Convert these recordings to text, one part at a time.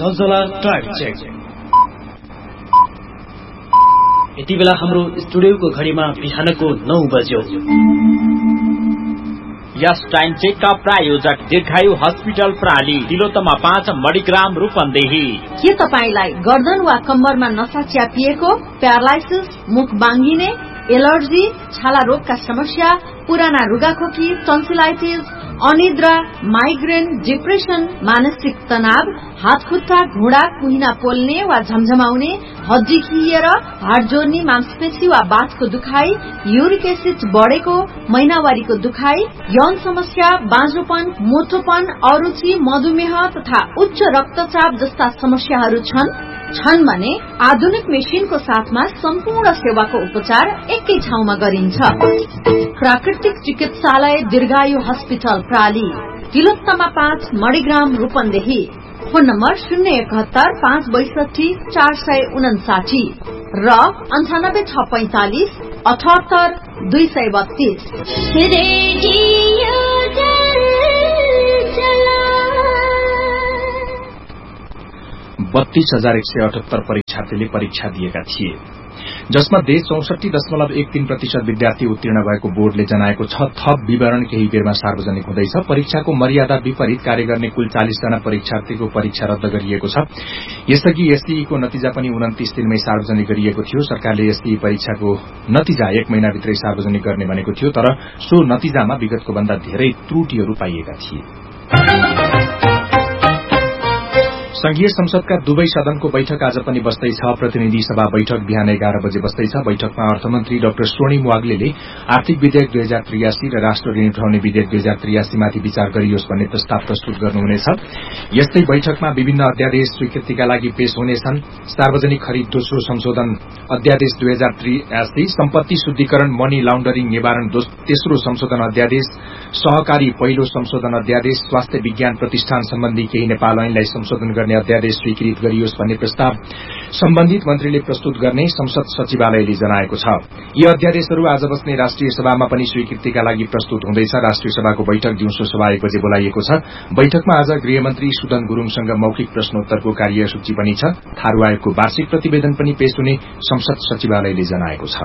Zalzala time check. यति बेला हाम्रो स्टुडियोको घडीमा बिहानको 9 बज्यो। यस टाइम चेकका प्रायोजक दीर्घायु हस्पिटल प्राली, तिलोत्तमा 5 मणिग्राम रूपन्देही। के तपाईलाई गर्दन वा कम्मरमा नसा च्यापिएको, प्यारालाइसिस, मुख बाङ्गिने, एलर्जी, छाला रोगका समस्या, पुराना रुगाखोकी, टन्सिलाइटिस, अनिद्रा, माइग्रेन, डिप्रेसन, मानसिक तनाव, हात खुट्टा, घुँडा, कुहिना पोल्ने वा झमझमाउने, हड्डी खिएर, हाड जोड्ने, मांसपेशी वा बाथको दुखाइ, युरिक एसिड बढेको, महिनावारीको दुखाइ, यौन समस्या, बाँझोपन, मोटोपन, अरुचि, मधुमेह तथा उच्च रक्तचाप जस्ता समस्याहरू छन् भने आधुनिक मेसिनको साथमा सम्पूर्ण सेवाको उपचार एकै ठाउँमा गरिन्छ। प्राकृतिक चिकित्सालय दीर्घायु hospital प्राली, Tilottama 5 Manigram Rupandehi. Phone number 071-562-459 र 98-645-78-232। । 32,178 परीक्षार्थीले परीक्षा दिएका थिए, जसमध्ये 64.13% विद्यार्थी उत्तीर्ण भएको बोर्डले जनाएको छ। थप विवरण केही बेरमा सार्वजनिक हुँदैछ। परीक्षाको मर्यादा विपरीत कार्य गर्ने कुल 40 जना परीक्षार्थीको परीक्षा रद्द गरिएको छ। यसअघि एसटीईको नतिजा पनि 29 दिनमै सार्वजनिक गरिएको थियो। सरकारले एसटीई परीक्षाको नतिजा 1 महिनाभित्रै सार्वजनिक गर्ने भनेको थियो, तर सो नतिजामा विगतको भन्दा धेरै त्रुटिहरू पाइएका थिए। संघीय संसदका दुवै सदनको बैठक आज पनि बस्दैछ। प्रतिनिधि सभा बैठक बिहान 11 बजे बस्दैछ। बैठकमा अर्थमन्त्री डाक्टर स्वर्णिम वाग्लेले आर्थिक विधेयक 2083 र राष्ट्र ऋण उठाउने विधेयक 2083 माथि विचार गरियोस् भन्ने प्रस्ताव प्रस्तुत गर्नुहुनेछ। यस्तै बैठकमा विभिन्न अध्यादेश स्वीकृतिका लागि पेश हुनेछन्। सार्वजनिक खरिद दोस्रो संशोधन अध्यादेश 2083, सम्पत्ति शुद्धिकरण मनी लाउण्डरिङ निवारण तेस्रो संशोधन अध्यादेश, सहकारी पहिलो संशोधन अध्यादेश, स्वास्थ्य विज्ञान प्रतिष्ठान सम्बन्धी केही नेपाल ऐनलाई संशोधन गर्ने अध्यादेश स्वीकृत गरियोस् भन्ने प्रस्ताव सम्बन्धित मन्त्रीले प्रस्तुत गर्ने संसद सचिवालयले जनाएको छ। यी अध्यादेशहरू आज बस्ने राष्ट्रिय सभामा पनि स्वीकृतिका लागि प्रस्तुत हुँदैछ। राष्ट्रिय सभाको बैठक दिउँसो 1:15 बजे बोलाइएको छ। बैठकमा आज गृहमन्त्री सुदन गुरूङसँग मौखिक प्रश्नोत्तरको कार्यसूची पनि छ। थारू आयोगको वार्षिक प्रतिवेदन पनि पेश हुने संसद सचिवालयले जनाएको छ।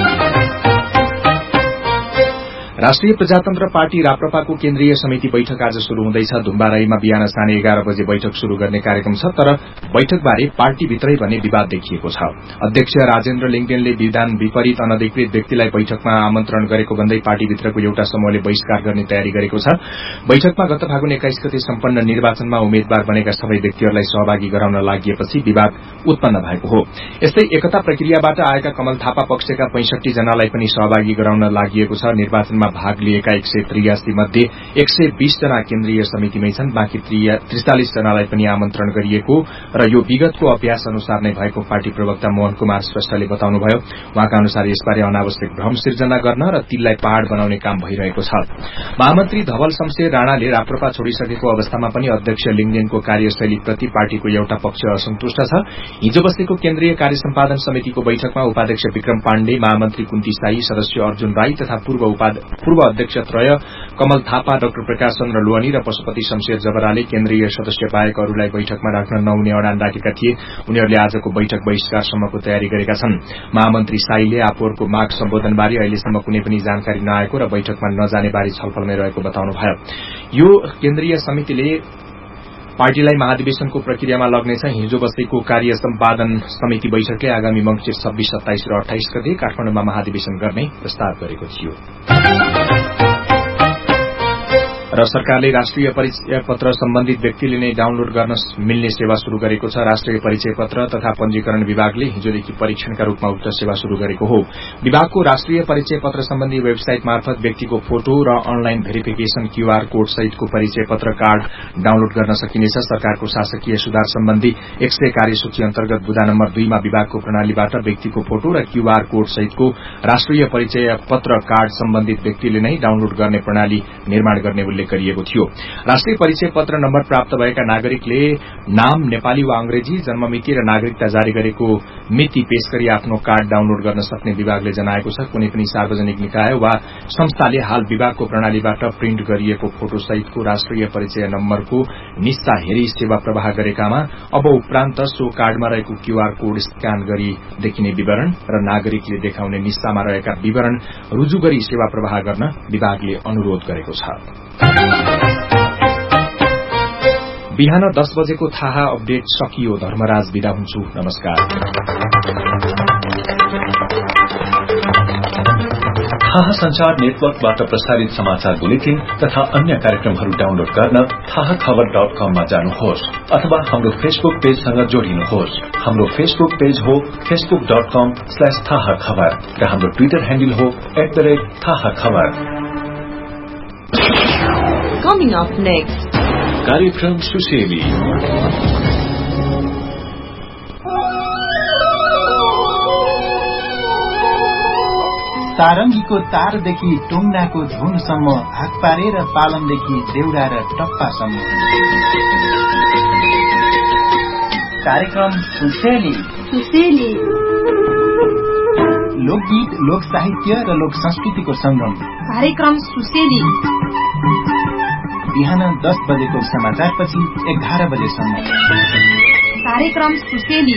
राष्ट्रिय प्रजातन्त्र पार्टी राप्रपाको केन्द्रीय समिति बैठक आज शुरू हुँदैछ। धुम्बाराईमा बिहान साढे 11 बजे बैठक शुरू गर्ने कार्यक्रम छ, तर बैठकबारे पार्टीभित्रै भने विवाद देखिएको छ। अध्यक्ष राजेन्द्र लिङ्गदेनले विधान विपरीत अनधिकृत व्यक्तिलाई बैठकमा आमन्त्रण गरेको भन्दै पार्टीभित्रको एउटा समूहले बहिष्कार गर्ने तयारी गरेको छ। बैठकमा गत फागुन 21 गते सम्पन्न निर्वाचनमा उम्मेद्वार बनेका सबै व्यक्तिहरूलाई सहभागी गराउन लागि विवाद उत्पन्न भएको हो। यस्तै एकता प्रक्रियाबाट आएका कमल थापा पक्षका 65 जनालाई पनि सहभागी गराउन लागि छ। निर्वाचनमा भाग लिएका 183 मध्ये 120 जना केन्द्रीय समितिमै छन्। बाँकी 43 जनालाई पनि आमन्त्रण गरिएको र यो विगतको अभ्यास अनुसार नै भएको पार्टी प्रवक्ता मोहन कुमार श्रेष्ठले बताउनुभयो। उहाँका अनुसार यसबारे अनावश्यक भ्रम सिर्जना गर्न र तिललाई पहाड़ बनाउने काम भइरहेको छ। महामन्त्री धवल शमशेर राणाले राप्रपा छोडिसकेको अवस्थामा पनि अध्यक्ष लिङ्गदेनको कार्यशैलीप्रति पार्टीको एउटा पक्ष असन्तुष्ट छ। हिजो बसेको केन्द्रीय कार्य सम्पादन समितिको बैठकमा उपाध्यक्ष विक्रम पाण्डे, महामन्त्री कुन्ती साई, सदस्य अर्जुन राई तथा पूर्व अध्यक्ष त्रय कमल थापा, डाक्टर प्रकाश चन्द्र लोहनी र पशुपति शमशेर जबराले केन्द्रीय सदस्य बाहेक अरूलाई बैठकमा राख्न नहुने अडान राखेका थिए। उनीहरूले आजको बैठक बहिष्कारसम्मको तयारी गरेका छन्। महामन्त्री साईले आफूहरूको माग सम्बोधनबारे अहिलेसम्म कुनै पनि जानकारी नआएको र बैठकमा नजाने बारे छलफलमै रहेको बताउनुभयो। यो केन्द्रीय समितिले पार्टीलाई महाधिवेशनको प्रक्रियामा लग्नेछ। हिजो बसेको कार्य सम्पादन समिति बैठकले आगामी मंसिर 26, 27 र 28 गते काठमाडौँमा महाधिवेशन गर्ने प्रस्ताव गरेको थियो। र सरकारले राष्ट्रिय परिचय पत्र सम्बन्धित व्यक्तिले नै डाउनलोड गर्न मिल्ने सेवा शुरू गरेको छ। राष्ट्रिय परिचय पत्र तथा पंजीकरण विभागले हिजोदेखि परीक्षणका रूपमा उक्त सेवा शुरू गरेको हो। विभागको राष्ट्रिय परिचय पत्र सम्बन्धी वेबसाइट मार्फत व्यक्तिको फोटो र अनलाइन भेरिफिकेशन क्यूआर कोड सहितको परिचय पत्र कार्ड डाउनलोड गर्न सकिनेछ। सरकारको शासकीय सुधार सम्बन्धी 100 कार्यसूची अन्तर्गत बुँदा नम्बर 2 मा विभागको प्रणालीबाट व्यक्तिको फोटो र क्यूआर कोड सहितको राष्ट्रिय परिचय पत्र कार्ड सम्बन्धित व्यक्तिले नै डाउनलोड गर्ने प्रणाली निर्माण गर्ने उल्लेख उल्लेख गरिएको थियो। राष्ट्रिय परिचय पत्र नम्बर प्राप्त भएका नागरिकले नाम नेपाली वा अंग्रेजी, जन्ममिति र नागरिकता जारी गरेको मिति पेश गरी आफ्नो कार्ड डाउनलोड गर्न सक्ने विभागले जनाएको छ। कुनै पनि सार्वजनिक निकाय वा संस्थाले हाल विभागको प्रणालीबाट प्रिन्ट गरिएको फोटो सहितको राष्ट्रिय परिचय नम्बरको निस्सा हेरी सेवा प्रवाह गरेकामा अब उपरान्त सो कार्डमा रहेको क्यूआर कोड स्क्यान गरी देखिने विवरण र नागरिकले देखाउने निस्सामा रहेका विवरण रुजु गरी सेवा प्रवाह गर्न विभागले अनुरोध गरेको छ। बिहान 10 बजेको थाहा अपडेट सकियो। धर्मराज बिदा हुन्छु। नमस्कार। थाहा संचार नेटवर्कबाट प्रसारित समाचार बुलेटिन तथा अन्य कार्यक्रमहरू डाउनलोड गर्न थाहाखबर.com मा जानुहोस् अथवा हाम्रो फेसबुक पेजसँग जोडिनुहोस्। हाम्रो फेसबुक पेज हो facebook.com/थाहाखबर र हाम्रो ट्विटर ह्यान्डल हो @थाहाखबर। Coming up next, कार्यक्रम सुसेली। सारंगीको तारदेखि टोङ्नाको झुनसम्म, हात पारेर पालनदेखि देउडा र टप्पासम्म। कार्यक्रम सुसेली। लोकगीत, लोक साहित्य र लोक संस्कृतिको संगम। कार्यक्रम सुसेली बिहान 10 बजेको समाचारपछि 11 बजेसम्म। कार्यक्रम सुसेली।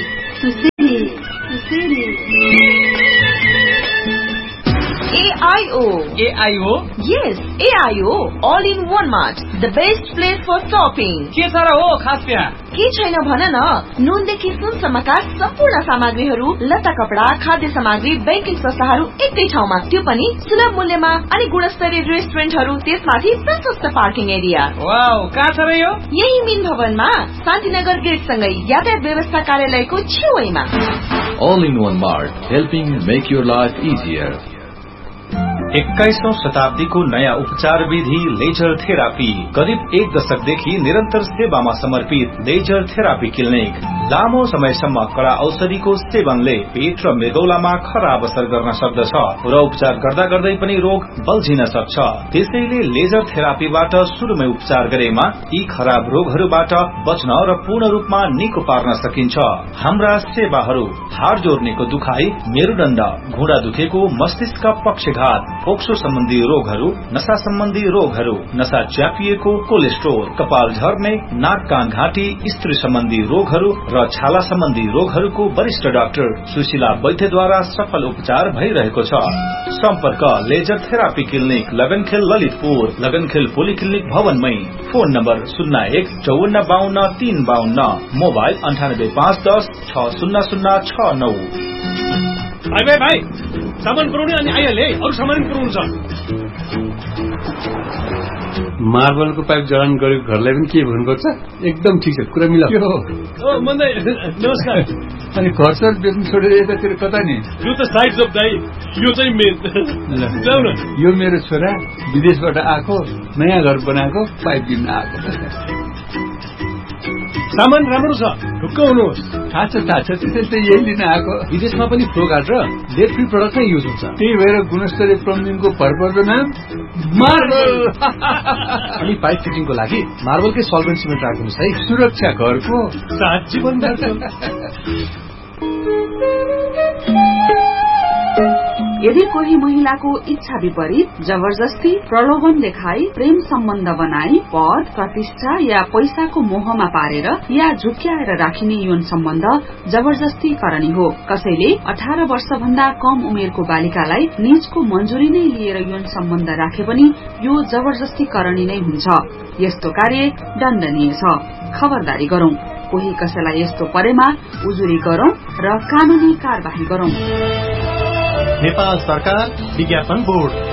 AIO. Yes, AIO. All in one mart. The best place for shopping. के छ र हो खास त्यहाँ? के छैन भन न। नुनदेखि सुनसम्मका सम्पूर्ण सामग्रीहरू, लत्ता कपडा, खाद्य सामग्री, बैंकिङ संस्थाहरू एकै ठाउँमा, त्यो पनि सुलभ मूल्यमा। अनि गुणस्तरीय रेस्टुरेन्टहरू, त्यसमाथि प्रशस्त पार्किङ एरिया। वाउ, कहाँ छ र यो? यही मिन भवनमा, शान्तिनगर गेटसँगै यातायात व्यवस्था कार्यालयको छेउमा। All in one mart, helping make your life easier. 21औं शताब्दीको नयाँ उपचार विधि लेजर थेरापी। करिब 1 दशकदेखि निरन्तर सेवामा समर्पित लेजर थेरापी क्लिनिक। लामो समयसम्म कडा औषधिको सेवनले पेट र मृगौलामा खराब असर गर्न सक्दछ र उपचार गर्दा गर्दै पनि रोग बल्झिन सक्छ। त्यसैले लेजर थेरापीबाट शुरूमै उपचार गरेमा यी खराब रोगहरूबाट बच्न र पूर्ण रूपमा निको पार्न सकिन्छ। हाम्रा सेवाहरू: हाड जोड्नेको दुखाई, मेरुदण्ड, घुँडा दुखेको, मस्तिष्क पक्षघात, फोक्सो सम्बन्धी रोगहरू, नशा सम्बन्धी रोगहरू, नशा च्यापिएको, कोलेस्ट्रोल, कपाल झर्ने, नाक कान घाँटी, स्त्री सम्बन्धी रोगहरू र छाला सम्बन्धी रोगहरूको वरिष्ठ डाक्टर सुशीला वैद्यद्वारा सफल उपचार भइरहेको छ। सम्पर्क laser therapy clinic, लगनखेल Lalitpur, लगनखेल polyclinic भवनमै। Phone number 015152 mobile 9851 60069। भाइ सामान पुर्याउने अनि आइहाले, अरू सामान पुर्याउनु छ। मार्बलको पाइप जडान गरेको घरलाई पनि के भन्नुपर्छ? एकदम ठिक छ, कुरा मिलाऊ। नमस्कार। अनि घर सर बेच्नु छोडेर यतातिर कता नि? यो त साइड जब दाइ, यो चाहिँ मेन। यो मेरो छोरा विदेशबाट आएको, नयाँ घर बनाएको, पाइप किन्न आएको। सामान राम्रो छ, ढुक्क हुनुहोस्। थाहा छ त्यसैले यही लिन आएको। विदेशमा पनि फ्लो गार्ड र लेड फ्री प्रडक्ट नै युज हुन्छ। त्यही भएर गुणस्तरीय प्लम्बिङको भरपर्दो नाम मार्बल। अनि पाइप फिटिङको लागि मार्बलकै सल्भेन्ट सिमेन्ट राख्नुहोस् है। सुरक्षा घरको साथ जीवन। यदि कोही महिलाको इच्छा विपरीत, जबरजस्ती, प्रलोभन देखाई, प्रेम सम्बन्ध बनाई, पद, प्रतिष्ठा या पैसाको मोहमा पारेर या झुक्क्याएर राखिने यौन सम्बन्ध जबरजस्ती करणी हो। कसैले 18 वर्षभन्दा कम उमेरको बालिकालाई निजको मञ्जुरी नै लिएर यौन सम्बन्ध राखे पनि यो जबरजस्ती करणी नै हुन्छ। यस्तो कार्य दण्डनीय छ। खबरदारी गरौं। कोही कसैलाई यस्तो परेमा उजुरी गरौं र कानूनी कार्यवाही गरौं। नेपाल सरकार विज्ञापन बोर्ड।